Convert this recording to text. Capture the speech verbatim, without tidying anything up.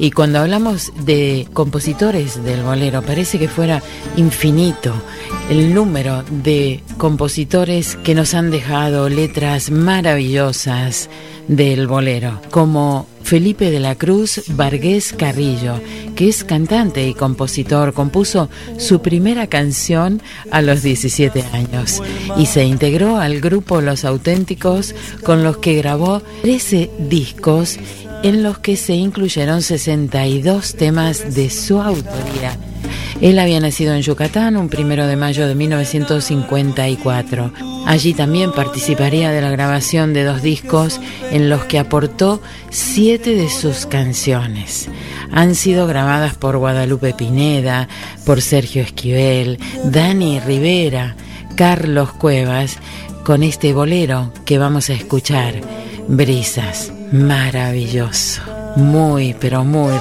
Y cuando hablamos de compositores del bolero, parece que fuera infinito el número de compositores que nos han dejado letras maravillosas del bolero, como Felipe de la Cruz Vargués Carrillo, que es cantante y compositor. Compuso su primera canción a los diecisiete años y se integró al grupo Los Auténticos, con los que grabó trece discos en los que se incluyeron sesenta y dos temas de su autoría. Él había nacido en Yucatán un primero de mayo de mil novecientos cincuenta y cuatro. Allí también participaría de la grabación de dos discos en los que aportó siete de sus canciones. Han sido grabadas por Guadalupe Pineda, por Sergio Esquivel, Dani Rivera, Carlos Cuevas, con este bolero que vamos a escuchar, Brisas. Maravilloso, muy pero muy